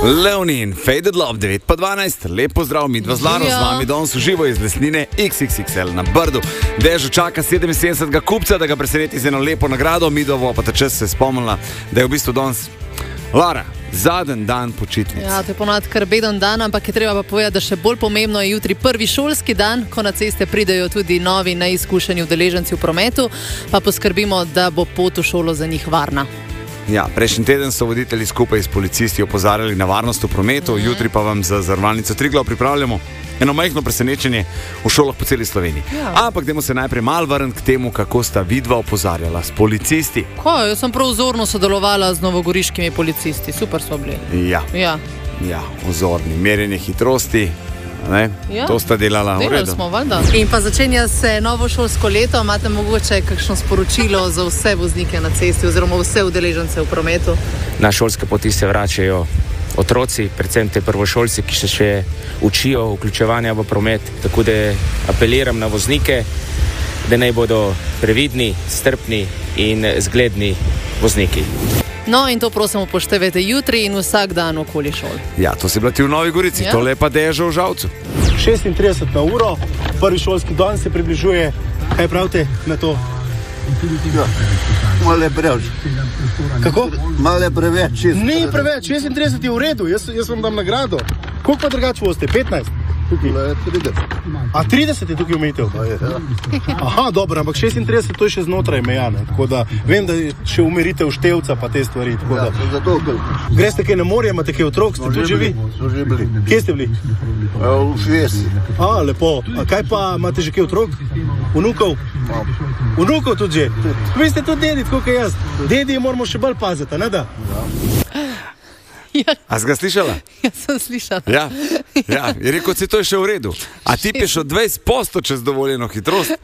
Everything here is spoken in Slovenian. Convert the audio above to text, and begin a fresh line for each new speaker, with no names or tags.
Leonin, Faded Love, 9:12, lep pozdrav, midva z Laro, z vami danes uživo iz Lesnine XXXL na Brdu. Dežo čaka 77. kupca, da ga preseneti z eno lepo nagrado, midva pa ta čas se spomnila, da je v bistvu danes Lara, zadnji dan počitnic.
Ja, to je ponovadi kar beden dan, ampak je treba pa povedati, da še bolj pomembno je jutri prvi šolski dan, ko na ceste pridejo tudi novi neizkušeni udeleženci v prometu, pa poskrbimo, da bo pot v šolo za njih varna.
Ja, prejšnji teden so voditelji skupaj s policisti opozarjali na varnost v prometu, jutri pa vam za Zavarovalnico Triglav pripravljamo eno majhno presenečenje v šolah po celi Sloveniji. Ja. Ampak dajmo se najprej malo vrniti k temu, kako sta vidva opozarjala s policisti.
Kaj, jaz sem prav vzorno sodelovala z novogoriškimi policisti, super so bili.
Ja, vzorni, merjenje hitrosti. Ja. To sta delala v redu.
Smo, in pa začenja se novo šolsko leto. Imate mogoče kakšno sporočilo za vse voznike na cesti oziroma vse udeležence v prometu?
Na šolske poti se vračajo otroci, predvsem te prvošolci, ki se še učijo vključevanja v promet. Tako da apeliram na voznike, da naj bodo previdni, strpni in zgledni vozniki.
No, in to prosim upoštevajte jutri in vsak dan okoli šol.
Ja, to si bila ti v Novi Gorici, ja. Tole pa Dežo v Žalcu.
36 na uro, prvi šolski dan se približuje. Kaj pravite na to?
Ja, malo je preveč.
Kako?
Malo je preveč.
Ni preveč, 36 je v redu, jaz vam dam nagrado. Koliko pa drugače boste? 15?
Tukaj je 30.
A 30 je tukaj omejitev? Aha, dobro, ampak 36 to je še znotraj meja, ne? Tako da vem, da še umerite števca pa te stvari.
Ja, zato
greste kaj na morje, imate kaj otrok, ste tudi že vi?
Smo že bili.
Kje ste bili?
V Švici.
Lepo. A kaj pa, imate že kaj otrok? Vnukov? Vnukov tudi že? Vi ste tudi dedi, tako kot jaz. Dedi moramo še bolj paziti, ne da?
Ja.
A si ga slišala?
Ja, sem slišala.
Ja, je rekel, si to je še v redu. A ti peš od 20% čez dovoljeno hitrost?